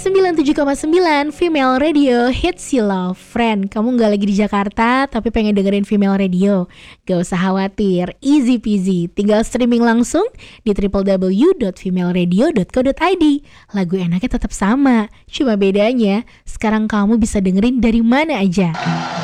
97,9 Female Radio Hits You Love. Friend, kamu gak lagi di Jakarta tapi pengen dengerin Female Radio? Gak usah khawatir, easy peasy. Tinggal streaming langsung di www.femaleradio.co.id. Lagu enaknya tetap sama, cuma bedanya sekarang kamu bisa dengerin dari mana aja.